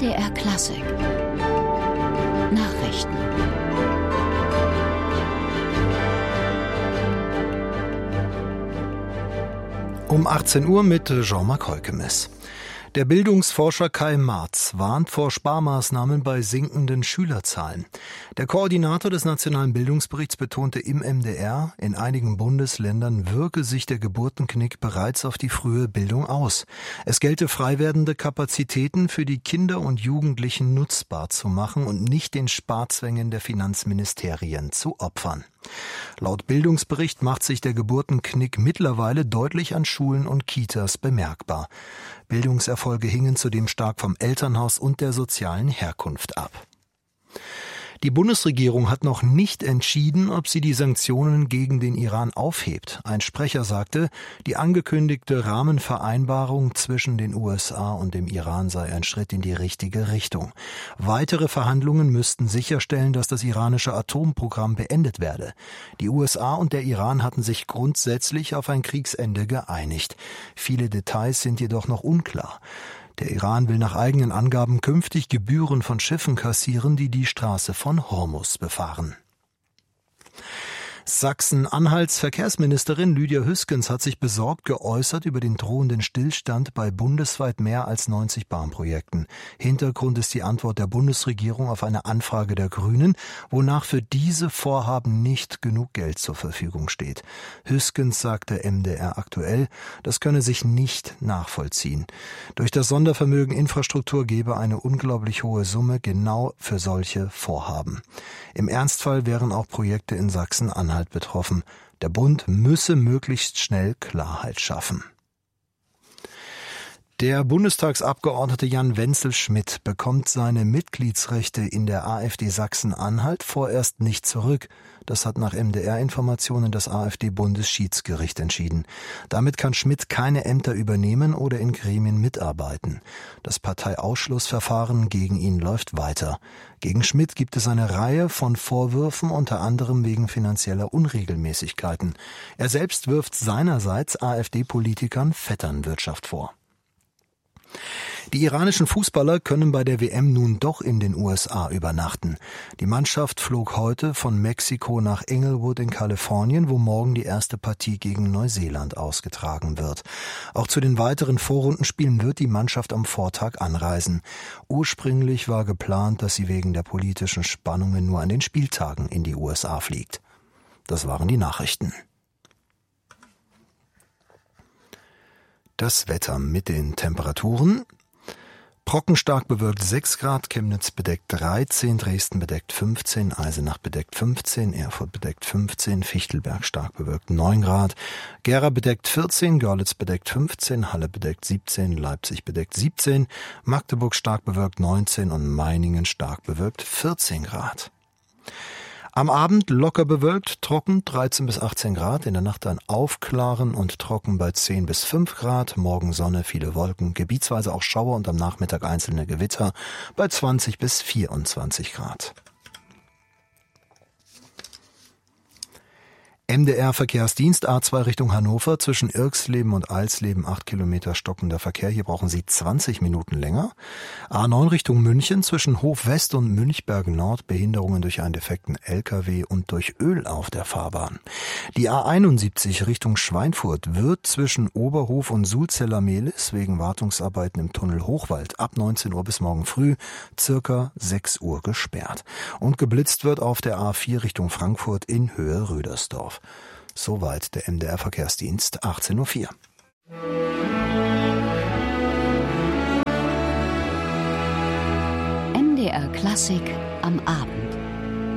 MDR Klassik Nachrichten. Um 18 Uhr mit Jean-Marc Heukemes. Der Bildungsforscher Kai Marz warnt vor Sparmaßnahmen bei sinkenden Schülerzahlen. Der Koordinator des Nationalen Bildungsberichts betonte im MDR, in einigen Bundesländern wirke sich der Geburtenknick bereits auf die frühe Bildung aus. Es gelte, frei werdende Kapazitäten für die Kinder und Jugendlichen nutzbar zu machen und nicht den Sparzwängen der Finanzministerien zu opfern. Laut Bildungsbericht macht sich der Geburtenknick mittlerweile deutlich an Schulen und Kitas bemerkbar. Bildungserfolge hingen zudem stark vom Elternhaus und der sozialen Herkunft ab. Die Bundesregierung hat noch nicht entschieden, ob sie die Sanktionen gegen den Iran aufhebt. Ein Sprecher sagte, die angekündigte Rahmenvereinbarung zwischen den USA und dem Iran sei ein Schritt in die richtige Richtung. Weitere Verhandlungen müssten sicherstellen, dass das iranische Atomprogramm beendet werde. Die USA und der Iran hatten sich grundsätzlich auf ein Kriegsende geeinigt. Viele Details sind jedoch noch unklar. Der Iran will nach eigenen Angaben künftig Gebühren von Schiffen kassieren, die die Straße von Hormuz befahren. Sachsen-Anhalts Verkehrsministerin Lydia Hüskens hat sich besorgt geäußert über den drohenden Stillstand bei bundesweit mehr als 90 Bahnprojekten. Hintergrund ist die Antwort der Bundesregierung auf eine Anfrage der Grünen, wonach für diese Vorhaben nicht genug Geld zur Verfügung steht. Hüskens sagte MDR aktuell, das könne sich nicht nachvollziehen. Durch das Sondervermögen Infrastruktur gebe eine unglaublich hohe Summe genau für solche Vorhaben. Im Ernstfall wären auch Projekte in Sachsen-Anhalt betroffen. Der Bund müsse möglichst schnell Klarheit schaffen. Der Bundestagsabgeordnete Jan Wenzel-Schmidt bekommt seine Mitgliedsrechte in der AfD Sachsen-Anhalt vorerst nicht zurück. Das hat nach MDR-Informationen das AfD-Bundesschiedsgericht entschieden. Damit kann Schmidt keine Ämter übernehmen oder in Gremien mitarbeiten. Das Parteiausschlussverfahren gegen ihn läuft weiter. Gegen Schmidt gibt es eine Reihe von Vorwürfen, unter anderem wegen finanzieller Unregelmäßigkeiten. Er selbst wirft seinerseits AfD-Politikern Vetternwirtschaft vor. Die iranischen Fußballer können bei der WM nun doch in den USA übernachten. Die Mannschaft flog heute von Mexiko nach Inglewood in Kalifornien, wo morgen die erste Partie gegen Neuseeland ausgetragen wird. Auch zu den weiteren Vorrundenspielen wird die Mannschaft am Vortag anreisen. Ursprünglich war geplant, dass sie wegen der politischen Spannungen nur an den Spieltagen in die USA fliegt. Das waren die Nachrichten. Das Wetter mit den Temperaturen. Brocken stark bewölkt 6 Grad, Chemnitz bedeckt 13, Dresden bedeckt 15, Eisenach bedeckt 15, Erfurt bedeckt 15, Fichtelberg stark bewölkt 9 Grad, Gera bedeckt 14, Görlitz bedeckt 15, Halle bedeckt 17, Leipzig bedeckt 17, Magdeburg stark bewölkt 19 und Meiningen stark bewölkt 14 Grad. Am Abend locker bewölkt, trocken 13 bis 18 Grad, in der Nacht dann aufklaren und trocken bei 10 bis 5 Grad, morgen Sonne, viele Wolken, gebietsweise auch Schauer und am Nachmittag einzelne Gewitter bei 20 bis 24 Grad. MDR-Verkehrsdienst A2 Richtung Hannover, zwischen Irxleben und Alsleben 8 Kilometer stockender Verkehr. Hier brauchen Sie 20 Minuten länger. A9 Richtung München, zwischen Hof West und Münchberg Nord, Behinderungen durch einen defekten LKW und durch Öl auf der Fahrbahn. Die A71 Richtung Schweinfurt wird zwischen Oberhof und Sulzeller-Mehlis wegen Wartungsarbeiten im Tunnel Hochwald ab 19 Uhr bis morgen früh circa 6 Uhr gesperrt. Und geblitzt wird auf der A4 Richtung Frankfurt in Höhe Rödersdorf. Soweit der MDR-Verkehrsdienst, 18.04 Uhr. MDR Klassik am Abend.